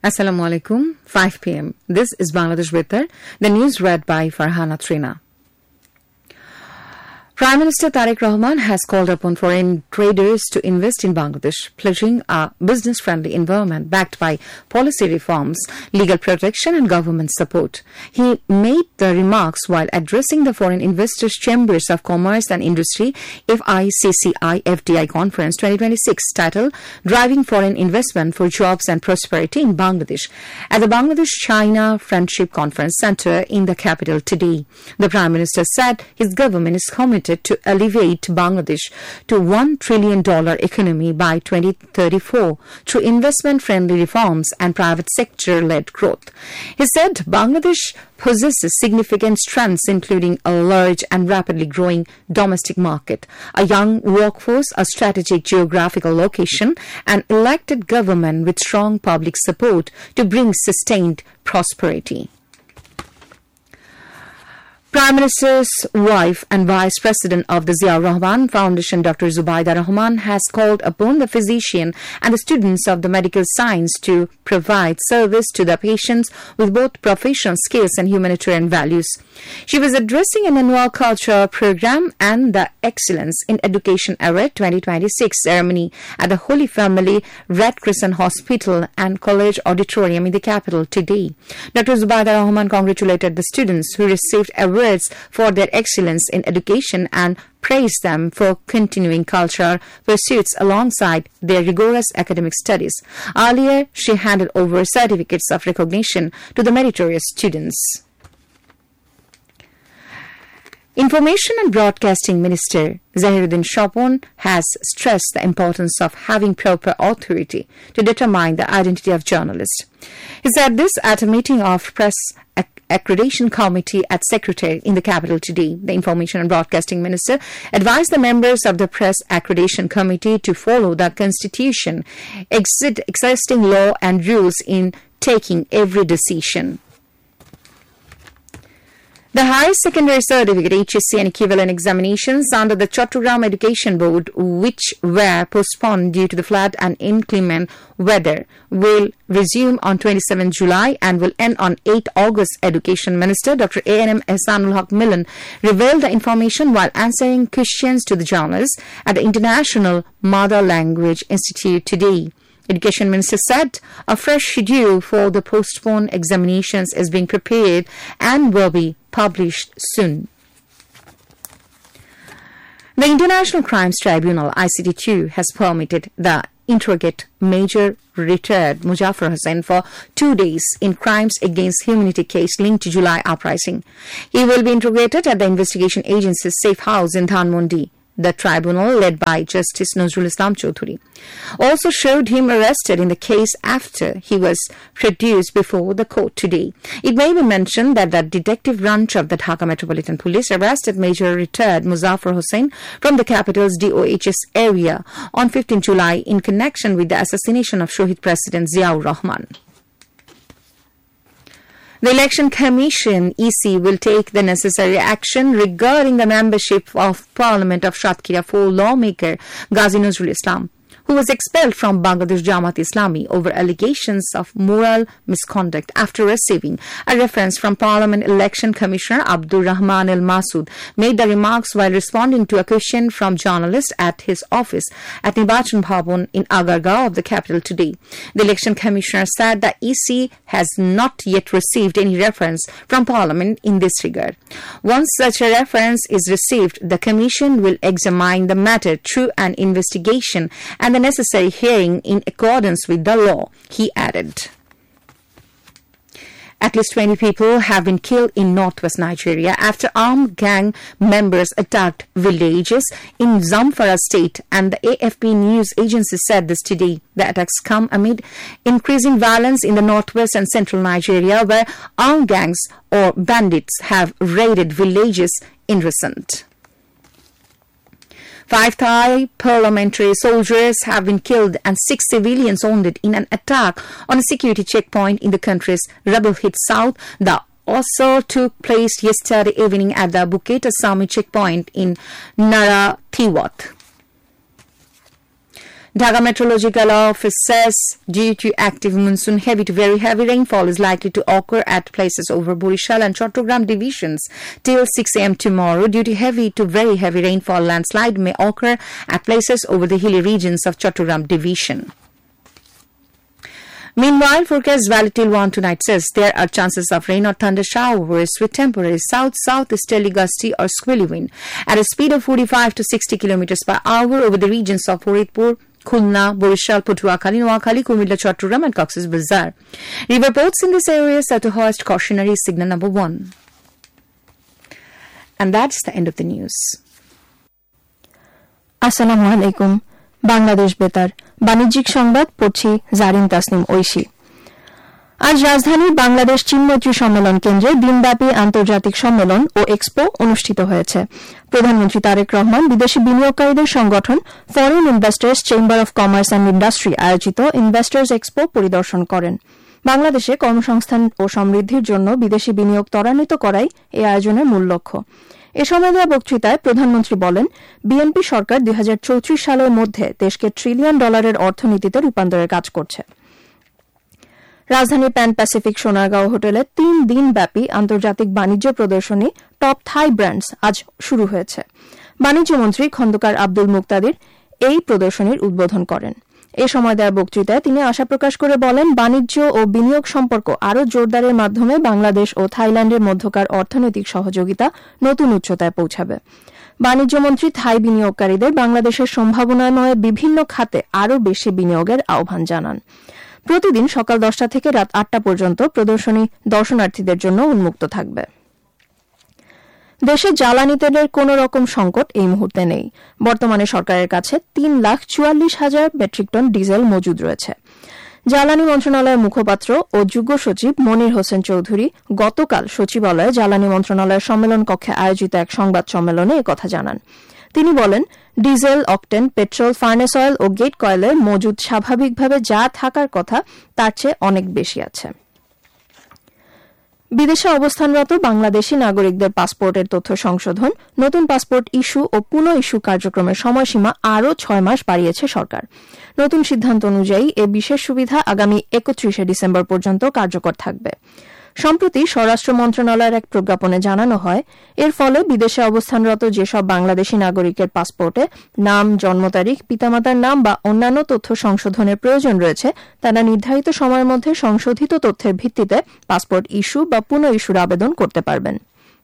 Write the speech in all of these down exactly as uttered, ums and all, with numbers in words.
Assalamu alaikum, five p.m. This is Bangladesh Betar, the news read by Farhana Trina. Prime Minister Tariq Rahman has called upon foreign traders to invest in Bangladesh, pledging a business-friendly environment backed by policy reforms, legal protection and government support. He made the remarks while addressing the Foreign Investors Chambers of Commerce and Industry F I C C I F D I Conference twenty twenty-six titled Driving Foreign Investment for Jobs and Prosperity in Bangladesh at the Bangladesh-China Friendship Conference Center in the capital today. The Prime Minister said his government is committed to elevate Bangladesh to one trillion dollars economy by twenty thirty-four through investment-friendly reforms and private sector-led growth. He said Bangladesh possesses significant strengths including a large and rapidly growing domestic market, a young workforce, a strategic geographical location, and elected government with strong public support to bring sustained prosperity. Prime Minister's wife and Vice President of the Ziaur Rahman Foundation, Doctor Zubaida Rahman, has called upon the physician and the students of the medical science to provide service to the patients with both professional skills and humanitarian values. She was addressing an annual cultural program and the Excellence in Education Award twenty twenty-six ceremony at the Holy Family Red Crescent Hospital and College Auditorium in the capital today. Doctor Zubaida Rahman congratulated the students who received awards for their excellence in education and praised them for continuing cultural pursuits alongside their rigorous academic studies. Earlier, she handed over certificates of recognition to the meritorious students. Information and Broadcasting Minister Zahiruddin Shopon has stressed the importance of having proper authority to determine the identity of journalists. He said this at a meeting of Press Accreditation Committee at Secretariat in the capital today. The Information and Broadcasting Minister advised the members of the Press Accreditation Committee to follow the Constitution, existing law and rules in taking every decision. The Higher Secondary Certificate H S C and equivalent examinations under the Chattogram Education Board, which were postponed due to the flood and inclement weather, will resume on twenty-seventh July and will end on eighth August. Education Minister Doctor A N M Ehsanul Haq Milan revealed the information while answering questions to the journalists at the International Mother Language Institute today. Education Minister said a fresh schedule for the postponed examinations is being prepared and will be published soon. The International Crimes Tribunal I C T two has permitted the interrogate Major retired Muzaffar Hussain for two days in crimes against humanity case linked to July uprising. He will be interrogated at the investigation agency's safe house in Dhanmondi. The tribunal, led by Justice Nazrul Islam Chowdhury, also showed him arrested in the case after he was produced before the court today. It may be mentioned that the detective branch of the Dhaka Metropolitan Police arrested Major retired Muzaffar Hussain from the capital's D O H S area on fifteenth July in connection with the assassination of Shohid President Ziaur Rahman. The Election Commission E C will take the necessary action regarding the membership of Parliament of Shatkhira four lawmaker Ghazi Nazrul Islam, who was expelled from Bangladesh Jamaat Islami over allegations of moral misconduct after receiving a reference from Parliament Election Commissioner Abdur Rahman Al Masood, made the remarks while responding to a question from journalists at his office at Nirbachan Bhavan in Agargaon of the capital today. The Election Commissioner said that E C has not yet received any reference from Parliament in this regard. Once such a reference is received, the Commission will examine the matter through an investigation and the necessary hearing in accordance with the law, he added. At least twenty people have been killed in northwest Nigeria after armed gang members attacked villages in Zamfara state, and the A F P news agency said this today. The attacks come amid increasing violence in the northwest and central Nigeria, where armed gangs or bandits have raided villages in recent. Five Thai parliamentary soldiers have been killed and six civilians wounded in an attack on a security checkpoint in the country's rebel-hit south. The assault took place yesterday evening at the Bukit Asami checkpoint in Narathiwat. Dhaka Meteorological Office says due to active monsoon, heavy to very heavy rainfall is likely to occur at places over Borishal and Chattogram divisions till six a m tomorrow. Due to heavy to very heavy rainfall, landslide may occur at places over the hilly regions of Chattogram division. Meanwhile, forecast valid till one tonight says there are chances of rain or thunder showers with temporary south-southeasterly gusty or squally wind at a speed of forty-five to sixty kilometers per hour over the regions of Faridpur, Khulna, Borishal, Patuakhali, Noakhali, Kumilla, Chattogram and Cox's Bazar. River ports in this area set to hoist cautionary signal number one. And that's the end of the news. Assalamu alaikum. Bangladesh বেতার বাণিজ্যিক সংবাদ পড়ছি জারিন তাসনিম ঐশী। আজ রাজধানীর বাংলাদেশ চীন মৈত্রী সম্মেলন কেন্দ্রে দিনব্যাপী আন্তর্জাতিক সম্মেলন ও এক্সপো অনুষ্ঠিত হয়েছে। প্রধানমন্ত্রী তারেক রহমান বিদেশি বিনিয়োগকারীদের সংগঠন foreign investors chamber of commerce and industry আয়োজিত ইনভেস্টর্স এক্সপো পরিদর্শন করেন। বাংলাদেশে কর্মসংস্থান ও সমৃদ্ধির জন্য বিদেশি বিনিয়োগ ত্বরান্বিত করাই এই আয়োজনের মূল লক্ষ্য। এ সময় দেওয়া বক্তৃতায় প্রধানমন্ত্রী বলেন, বিএনপি সরকার দুই হাজার চৌত্রিশ সালের মধ্যে দেশকে ট্রিলিয়ন ডলারের অর্থনীতিতে রূপান্তরের কাজ করছে। রাজধানীর প্যান প্যাসিফিক সোনারগাঁও হোটেলে তিন দিন ব্যাপী আন্তর্জাতিক বাণিজ্য প্রদর্শনী টপ থাই ব্র্যান্ডস আজ শুরু হয়েছে। বাণিজ্যমন্ত্রী খন্দকার আব্দুল মুক্তাদির এই প্রদর্শনীর উদ্বোধন করেন। এ সময় দেওয়া বক্তৃতায় তিনি আশা প্রকাশ করে বলেন, বাণিজ্য ও বিনিয়োগ সম্পর্ক আরও জোরদারের মাধ্যমে বাংলাদেশ ও থাইল্যান্ডের মধ্যকার অর্থনৈতিক সহযোগিতা নতুন উচ্চতায় পৌঁছাবে। বাণিজ্যমন্ত্রী থাই বিনিয়োগকারীদের বাংলাদেশের সম্ভাবনাময় বিভিন্ন খাতে আরও বেশি বিনিয়োগের আহ্বান জানান। প্রতিদিন সকাল দশটা থেকে রাত আটটা পর্যন্ত প্রদর্শনী দর্শনার্থীদের জন্য উন্মুক্ত থাকবে। দেশে জ্বালানি তেলের কোন রকম সংকট এই মুহূর্তে নেই। বর্তমানে সরকারের কাছে তিন লাখ চুয়াল্লিশ হাজার মেট্রিক টন ডিজেল মজুদ রয়েছে। জ্বালানি মন্ত্রণালয়ের মুখপাত্র ও যুগ্ম সচিব মনির হোসেন চৌধুরী গতকাল সচিবালয়ে জ্বালানি মন্ত্রণালয়ের সম্মেলন কক্ষে আয়োজিত এক সংবাদ সম্মেলনে একথা জানান। তিনি বলেন, diesel, octane, petrol, furnace oil ও গেট কয়েলের মজুদ স্বাভাবিকভাবে যা থাকার কথা তার চেয়ে অনেক বেশি আছে। বিদেশে অবস্থানরত বাংলাদেশী নাগরিকদের পাসপোর্টের তথ্য সংশোধন, নতুন পাসপোর্ট ইস্যু ও পুনঃ ইস্যু কার্যক্রমের সময়সীমা আরও ছয় মাস বাড়িয়েছে সরকার। নতুন সিদ্ধান্ত অনুযায়ী এ বিশেষ সুবিধা আগামী একত্রিশে ডিসেম্বর পর্যন্ত কার্যকর থাকবে। সম্প্রতি স্বরাষ্ট্র মন্ত্রণালয়ের এক প্রজ্ঞাপনে জানানো হয়, এর ফলে বিদেশে অবস্থানরত যেসব বাংলাদেশী নাগরিকের পাসপোর্টে নাম, জন্ম তারিখ, পিতামাতার নাম বা অন্যান্য তথ্য সংশোধনের প্রয়োজন রয়েছে, তারা নির্ধারিত সময়ের মধ্যে সংশোধিত তথ্যের ভিত্তিতে পাসপোর্ট ইস্যু বা পুনঃ ইস্যুর আবেদন করতে পারবেন।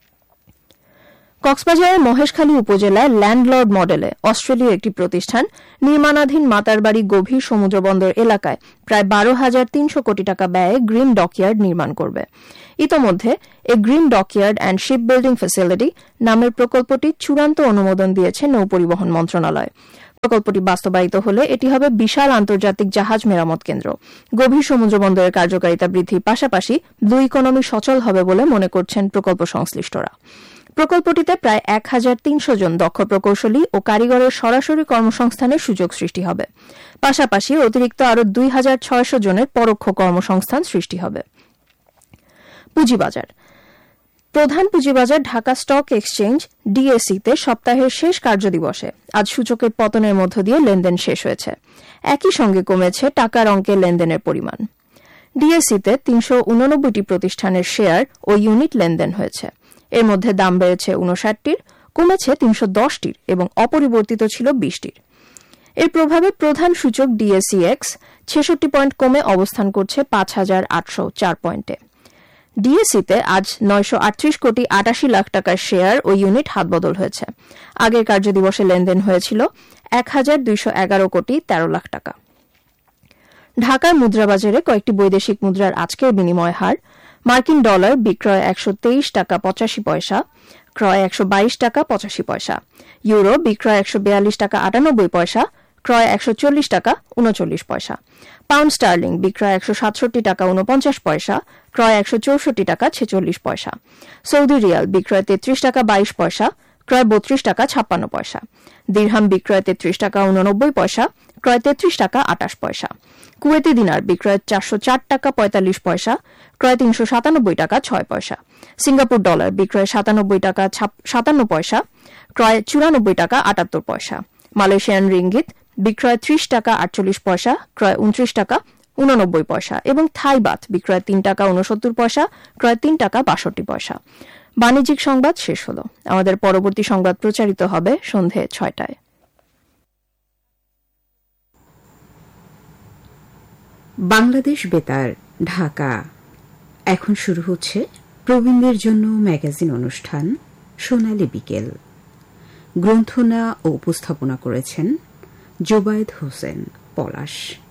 কক্সবাজারের মহেশখালী উপজেলায় ল্যান্ডলর্ড মডেলে অস্ট্রেলীয় একটি প্রতিষ্ঠান নির্মাণাধীন মাতারবাড়ি গভীর সমুদ্রবন্দর এলাকায় প্রায় বারো হাজার তিনশো কোটি টাকা ব্যয়ে গ্রিন ডকইয়ার্ড নির্মাণ করবে। ইতোমধ্যে a green dockyard and ship building facility নামের প্রকল্পটি চূড়ান্ত অনুমোদন দিয়েছে নৌপরিবহন মন্ত্রণালয়। প্রকল্পটি বাস্তবায়িত হলে এটি হবে বিশাল আন্তর্জাতিক জাহাজ মেরামত কেন্দ্র। গভীর সমুদ্রবন্দরের কার্যকারিতা বৃদ্ধির পাশাপাশি ব্লু ইকোনমি সচল হবে বলে মনে করছেন প্রকল্প সংশ্লিষ্টরা। প্রকল্পটিতে প্রায় এক হাজার তিনশো জন দক্ষ প্রকৌশলী ও কারিগরের সরাসরি কর্মসংস্থানের সুযোগ সৃষ্টি হবে। পাশাপাশি অতিরিক্ত আরও দুই হাজার ছয়শ জনের পরোক্ষ কর্মসংস্থান সৃষ্টি হবে। পুঁজিবাজার প্রধান পুঁজিবাজার ঢাকা স্টক এক্সচেঞ্জ ডিএসইতে সপ্তাহের শেষ কার্যদিবসে আজ সূচকের পতনের মধ্য দিয়ে লেনদেন শেষ হয়েছে। একই সঙ্গে কমেছে টাকার অঙ্কে লেনদেনের পরিমাণ। ডিএসইতে তিনশো উননব্বইটি প্রতিষ্ঠানের শেয়ার ও ইউনিট লেনদেন হয়েছে। এর মধ্যে দাম বেড়েছে উনষাটটির, কমেছে তিনশো দশটির এবং অপরিবর্তিত ছিল বিশটির। এর প্রভাবে প্রধান সূচক ডিএসইএক্স ছেষট্টি পয়েন্ট কমে অবস্থান করছে পাঁচ হাজার আটশো চার পয়েন্টে। ডিএসইতে আজ নয়শো আটত্রিশ কোটি আটাশি লাখ টাকার শেয়ার ও ইউনিট হাতবদল হয়েছে। আগের কার্যদিবসে লেনদেন হয়েছিল এক হাজার দুইশো এগারো কোটি তেরো লাখ টাকা। ঢাকার মুদ্রাবাজারে কয়েকটি বৈদেশিক মুদ্রার আজকের বিনিময় হার: মার্কিন ডলার বিক্রয় একশো তেইশ টাকা পঁচাশি পয়সা, ক্রয় একশো বাইশ টাকা পঁচাশি পয়সা। ইউরো বিক্রয় একশো বিয়াল্লিশ টাকা আটানব্বই পয়সা, ক্রয় একশো চল্লিশ টাকা উনচল্লিশ পয়সা। পাউন্ড স্টার্লিং বিক্রয় একশো সাতষট্টি টাকা উনপঞ্চাশ পয়সা, ক্রয় একশো চৌষট্টি টাকা ছেচল্লিশ পয়সা। সৌদি রিয়াল বিক্রয় তেত্রিশ টাকা বাইশ পয়সা, ক্রয় বত্রিশ টাকা ছাপ্পান্ন পয়সা। দিরহাম বিক্রয় তেত্রিশ টাকা উননব্বই পয়সা, ক্রয় তেত্রিশ টাকা আটাশ পয়সা। কুয়েতি দিনার বিক্রয় চারশো চার টাকা পঁয়তাল্লিশ পয়সা, ক্রয় তিনশো সাতানব্বই টাকা ছয় পয়সা। সিঙ্গাপুর ডলার বিক্রয় সাতানব্বই টাকা সাতান্ন পয়সা, ক্রয় চুরানব্বই টাকা আটাত্তর পয়সা। মালয়েশিয়ান রিঙ্গিত বিক্রয় ত্রিশ টাকা আটচল্লিশ পয়সা, ক্রয় উনত্রিশ টাকা উননব্বই পয়সা এবং থাই বাত বিক্রয় তিন টাকা উনসত্তর পয়সা, ক্রয় তিন টাকা বাষট্টি পয়সা। বাণিজ্যিক সংবাদ শেষ হল। আমাদের পরবর্তী সংবাদ প্রচারিত হবে সন্ধে ছয়টায়। বাংলাদেশ বেতার, ঢাকা। এখন শুরু হচ্ছে প্রবীণদের জন্য ম্যাগাজিন অনুষ্ঠান সোনালী বিকেল। গ্রন্থনা ও উপস্থাপনা করেছেন জোবায়েদ হোসেন পলাশ।